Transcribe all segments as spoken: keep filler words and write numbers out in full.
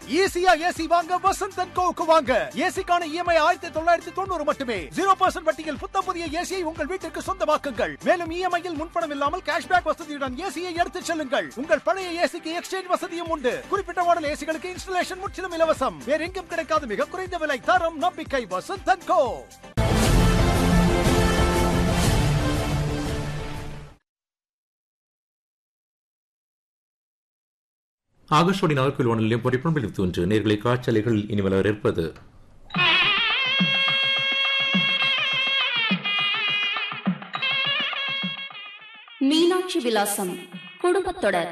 ஈஸியா ஏசி வாங்க வசந்த் அண்ட் கோவுக்கு வாங்க. ஏசிக்கான இஎம்ஐ ஆயிரத்தி தொள்ளாயிரத்தி தொண்ணூறு மட்டுமே. ஜீரோ பர்சன்ட் வட்டியில் புத்தம் புதிய ஏசியை உங்கள் வீட்டிற்கு சொந்தமாக்குங்கள். மேலும் இஎம்ஐயில் முன்பணம் இல்லாமல் கேஷ்பேக் வசதியுடன் ஏசியை எடுத்துச் செல்லுங்கள். உங்கள் பழைய ஏசிக்கு எக்ஸ்சேஞ்ச் வசதியும் உண்டு. குறிப்பிட்ட மாடல் ஏசிகளுக்கு இன்ஸ்டலேஷன் முற்றிலும் இலவசம். வேற எங்கும் கிடைக்காத மிக குறைந்த விலை, தரம், நம்பிக்கை. வசந்த் அண்ட் கோ. ஆகாஷவாணி நாகர்கோவில் வானொலியும் பொறிப்பொன்றில் தோன்று நேர்களை காட்சிகளில் இனி வளர இருப்பது மீனாட்சி விலாசம் குடும்பத்தொடர்.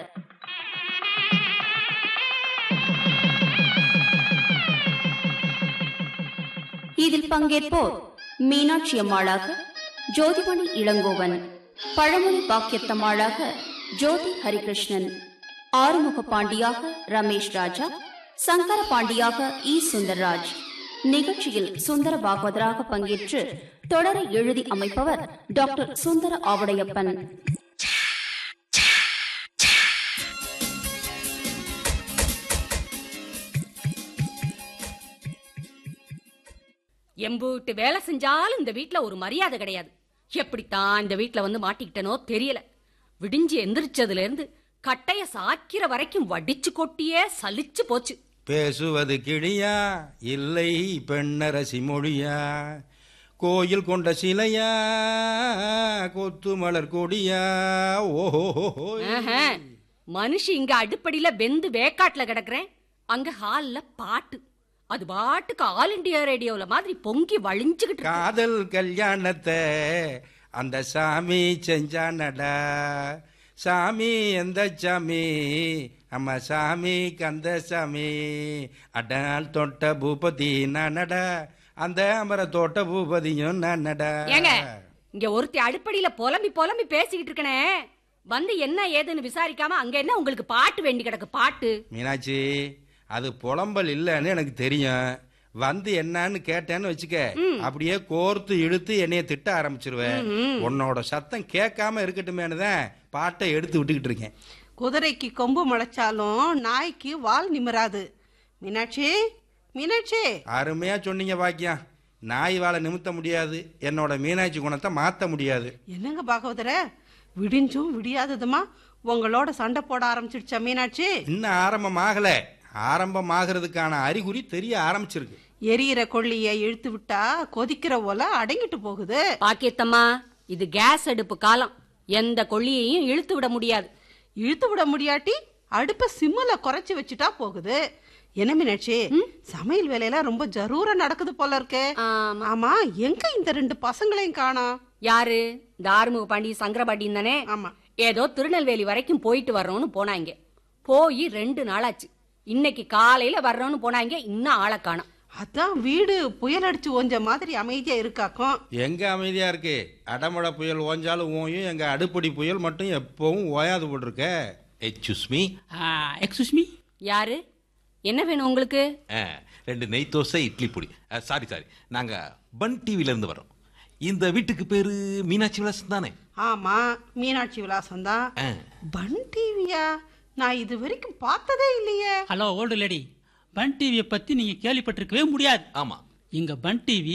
இதில் பங்கேற்போர் மீனாட்சி அம்மாளாக ஜோதிமணி இளங்கோவன், பழமொழி பாக்கியத்தம்மாளாக ஜோதி ஹரிகிருஷ்ணன், ஆறுமுக பாண்டியாக ரமேஷ் ராஜா, சங்கர பாண்டியாக இ சுந்தர்ராஜ். நிகழ்ச்சியில் சுந்தர பாகவதராக பங்கேற்று தொடரை எழுதி அமைப்பவர் டாக்டர் சுந்தர ஆவுடையப்பன். எம்பூட்டு வேலை செஞ்சாலும் இந்த வீட்டுல ஒரு மரியாதை கிடையாது. எப்படித்தான் இந்த வீட்டுல வந்து மாட்டிக்கிட்டனோ தெரியல. விடிஞ்சு எந்திரிச்சதுல இருந்து கட்டைய சாக்கிற வரைக்கும் வடிச்சு கொட்டியே சலிச்சு போச்சு. பேசுவது கிளியா இல்லை பெண்ணரசி மொழியா, கோயில் கொண்ட சிலையா கொத்து மலர் கொடியா. ஓஹோ, மனுஷி இங்க அடுப்படியில வெந்து வேக்காட்டுல கிடக்குறேன், அங்க ஹால்ல பாட்டு. அது பாட்டுக்கு ஆல் இண்டியா ரேடியோல மாதிரி பொங்கி வழிஞ்சுக்கிட்டு. காதல் கல்யாணத்தை அந்த சாமி செஞ்சானடா, சாமி எந்த சாமி, அம்மா சாமி கந்த சாமி, அடால் தொட்ட பூபதி நானடா, அந்த அமர தோட்ட பூபதியும் நானடா. ஏங்க, இங்க ஒருத்தி அடுப்படியில புலம்பி புலம்பி பேசிக்கிட்டு இருக்கனே, வந்து என்ன ஏதுன்னு விசாரிக்காம அங்க என்ன உங்களுக்கு பாட்டு வேண்டி கிடக்கு? பாட்டு மீனாட்சி, அது புலம்பல் இல்லன்னு எனக்கு தெரியும். வந்து என்னன்னு கேட்டேன்னு வச்சுக்க, அப்படியே கோர்த்து இழுத்து என்னைய திட்ட ஆரம்பிச்சிருவேன். உன்னோட சத்தம் கேட்காம இருக்கட்டுமேனுதான் பாட்டை எடுத்து விட்டுக்கிட்டு இருக்கேன். குதிரைக்கு கொம்பு முளைச்சாலும் நாய்க்கு வால் நிமிராது. மீனாட்சி, மீனாட்சி. அருமையா சொன்னீங்க பாக்கியம். நாய் வாழை நிமித்த முடியாது, என்னோட மீனாட்சி குணத்தை மாத்த முடியாது. என்னங்க பாகவதர, விடிஞ்சும் விடியாததுமா உங்களோட சண்டை போட ஆரம்பிச்சிடுச்சா மீனாட்சி? இன்னும் ஆரம்பம் ஆகல, ஆரம்பமாகிறதுக்கான அறிகுறி தெரிய ஆரம்பிச்சிருக்கு. எரியிற கொள்ளிய இழுத்து விட்டா கொதிக்கிற ஓல அடங்கிட்டு போகுது. பாக்கியத்தம்மா, இது கேஸ் அடுப்பு காலம். எந்த கொள்ளியையும் இழுத்து விட முடியாது. இழுத்து விட முடியாட்டி அடுப்ப சிம்முல குறைச்சு வச்சுட்டா போகுது. என்ன மீனாட்சி, சமையல் வேலையெல்லாம் ரொம்ப ஜரூரா நடக்குது போல இருக்கு. ஆமா, எங்க இந்த ரெண்டு பசங்களையும் காணோம்? யாரு? இந்த ஆறுமுக பாண்டி சங்கர பாண்டியும் தானே? ஆமா. ஏதோ திருநெல்வேலி வரைக்கும் போயிட்டு வர்றோம்னு போனாங்க. போய் ரெண்டு நாளாச்சு. இன்னைக்கு காலையில வர்றோம்னு போனாங்க, இன்னும் ஆளை காணோம். அதான் வீடு புயல் அடிச்சு ஓஞ்ச மாதிரி அமைதியா இருக்காக்கும். எங்க அமைதியா இருக்கு? அடமழை புயல் ஓஞ்சாலும் ஓயும், எங்க அடுப்படி புயல் மட்டும் எப்பவும் ஓயாது போட்டிருக்க. Excuse me. Excuse me. யாரு? என்ன வேணும் உங்களுக்கு? ரெண்டு நெய் தோசை, இட்லி பொடி. சாரி சாரி, நாங்க பன் டிவில இருந்து வரோம். இந்த வீட்டுக்கு பேரு மீனாட்சி விலாசம் தானே? ஆமா, மீனாட்சி விலாசம் தான். பன் டிவியா? நான் இது வரைக்கும் பார்த்ததே இல்லையே. ஹலோ ஓல்டு லேடி, பன் டிவியை பத்தி நீங்க கேள்விப்பட்டிருக்கவே முடியாது. ஆமா, இங்க பன் டிவி